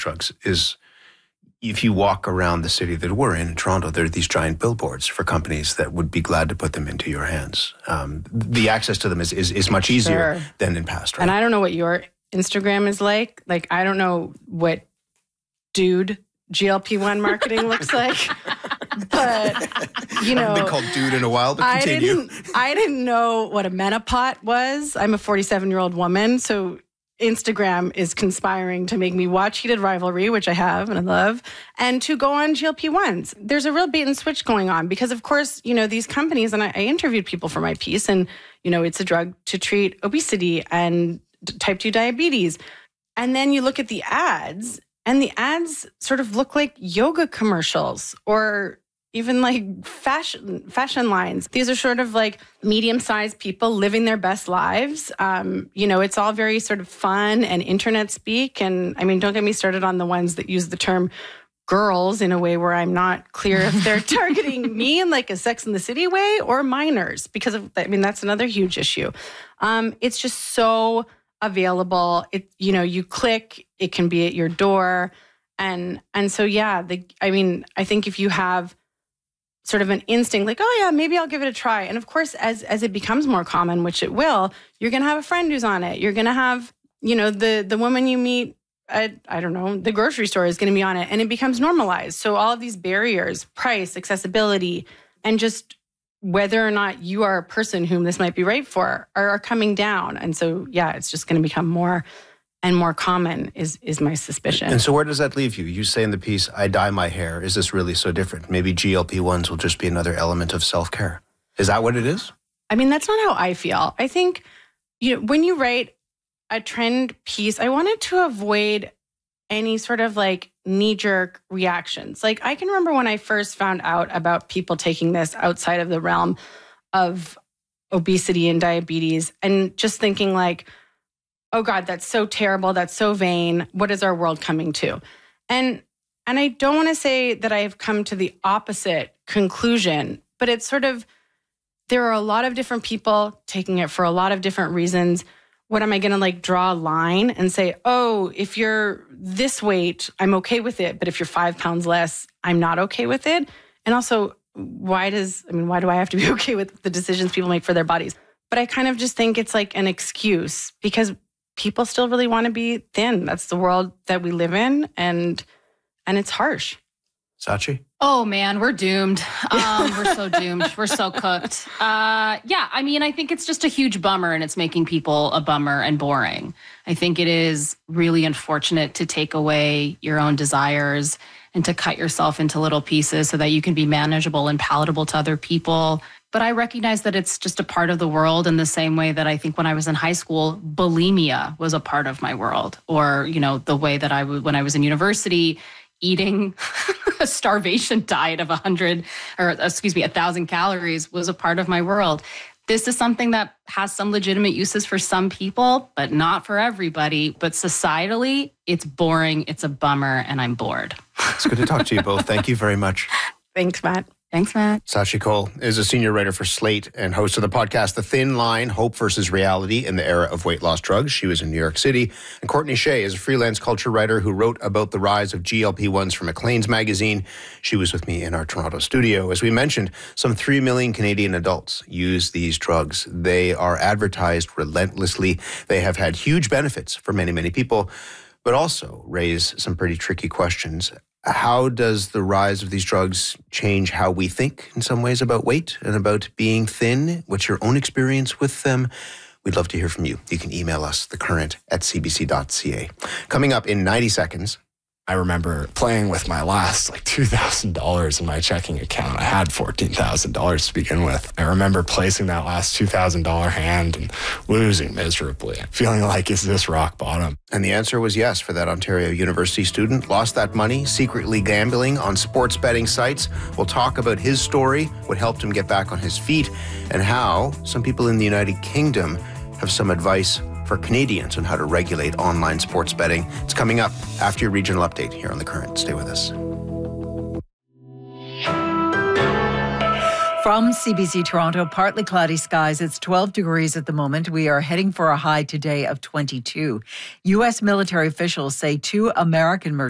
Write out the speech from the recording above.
drugs is if you walk around the city that we're in Toronto, there are these giant billboards for companies that would be glad to put them into your hands. The access to them is much easier than in past, right? And I don't know what your Instagram is like. Like, I don't know what dude GLP-1 marketing looks like. But, you know, I haven't been called dude in a while, but continue. I didn't know what a menopot was. I'm a 47-year-old woman, so Instagram is conspiring to make me watch Heated Rivalry, which I have and I love, and to go on GLP-1s. There's a real bait and switch going on because, of course, you know, these companies, and I interviewed people for my piece, and, you know, it's a drug to treat obesity and type 2 diabetes. And then you look at the ads, and the ads sort of look like yoga commercials or even like fashion lines. These are sort of like medium-sized people living their best lives. You know, it's all very sort of fun and internet speak. And I mean, don't get me started on the ones that use the term girls in a way where I'm not clear if they're targeting me in like a Sex and the City way or minors, because of, I mean, that's another huge issue. It's just so available. You know, you click, it can be at your door. And so, yeah, I think if you have sort of an instinct like, oh yeah, maybe I'll give it a try. And of course, as it becomes more common, which it will, you're going to have a friend who's on it. You're going to have, you know, the woman you meet at, I don't know, the grocery store is going to be on it, and it becomes normalized. So all of these barriers, price, accessibility, and just whether or not you are a person whom this might be right for are coming down. And so, yeah, it's just going to become more and more common is my suspicion. And so where does that leave you? You say in the piece, I dye my hair. Is this really so different? Maybe GLP-1s will just be another element of self-care. Is that what it is? I mean, that's not how I feel. I think, you know, when you write a trend piece, I wanted to avoid any sort of like knee-jerk reactions. Like, I can remember when I first found out about people taking this outside of the realm of obesity and diabetes and just thinking like, oh God, that's so terrible. That's so vain. What is our world coming to? And I don't want to say that I've come to the opposite conclusion, but it's sort of, there are a lot of different people taking it for a lot of different reasons. What am I going to like draw a line and say, oh, if you're this weight, I'm okay with it. But if you're 5 pounds less, I'm not okay with it. And also, why do I have to be okay with the decisions people make for their bodies? But I kind of just think it's like an excuse because people still really want to be thin. That's the world that we live in, and it's harsh. Sachi? Oh man, we're doomed. We're so doomed. We're so cooked. Yeah, I mean, I think it's just a huge bummer, and it's making people a bummer and boring. I think it is really unfortunate to take away your own desires and to cut yourself into little pieces so that you can be manageable and palatable to other people. But I recognize that it's just a part of the world in the same way that I think when I was in high school, bulimia was a part of my world. Or, you know, the way that when I was in university, eating a starvation diet of 1,000 calories was a part of my world. This is something that has some legitimate uses for some people, but not for everybody. But societally, it's boring, it's a bummer, and I'm bored. It's good to talk to you both. Thank you very much. Thanks, Matt. Thanks, Matt. Sachi Cole is a senior writer for Slate and host of the podcast The Thin Line, Hope versus Reality in the Era of Weight Loss Drugs. She was in New York City. And Courtney Shea is a freelance culture writer who wrote about the rise of GLP-1s for Maclean's magazine. She was with me in our Toronto studio. As we mentioned, some 3 million Canadian adults use these drugs. They are advertised relentlessly. They have had huge benefits for many, many people, but also raise some pretty tricky questions. How does the rise of these drugs change how we think in some ways about weight and about being thin? What's your own experience with them? We'd love to hear from you. You can email us, thecurrent@cbc.ca. Coming up in 90 seconds. I remember playing with my last $2,000 in my checking account. I had $14,000 to begin with. I remember placing that last $2,000 hand and losing miserably, feeling like, is this rock bottom? And the answer was yes for that Ontario University student. Lost that money secretly gambling on sports betting sites. We'll talk about his story, what helped him get back on his feet, and how some people in the United Kingdom have some advice for Canadians on how to regulate online sports betting. It's coming up after your regional update here on The Current. Stay with us. From CBC Toronto, partly cloudy skies. It's 12 degrees at the moment. We are heading for a high today of 22. U.S. military officials say 2 American